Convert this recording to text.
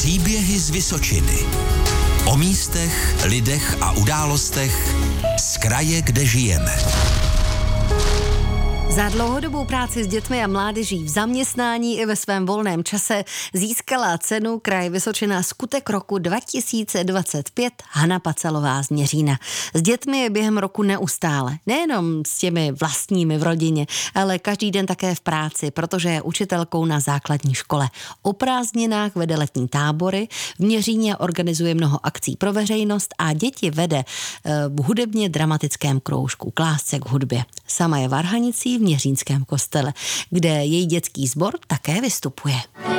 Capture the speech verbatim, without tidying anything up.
Příběhy z Vysočiny. O místech, lidech a událostech z kraje, kde žijeme. Za dlouhodobou práci s dětmi a mládeží v zaměstnání i ve svém volném čase získala cenu Kraj Vysočina Skutek roku dva tisíce dvacet pět Hana Pacelová z Měřína. S dětmi je během roku neustále, nejenom s těmi vlastními v rodině, ale každý den také v práci, protože je učitelkou na základní škole. O prázdninách vede letní tábory, v Měříně organizuje mnoho akcí pro veřejnost a děti vede v hudebně dramatickém kroužku k lásce k hudbě. Sama je varhanicí v Měřínském kostele, kde její dětský sbor také vystupuje.